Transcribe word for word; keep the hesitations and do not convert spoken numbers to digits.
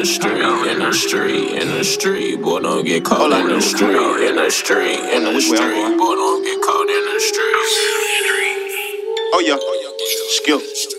the street, in the street, in the street. Boy, don't get caught in the street, in the street, in the street. Boy, don't get caught in the street. Oh yeah, skip.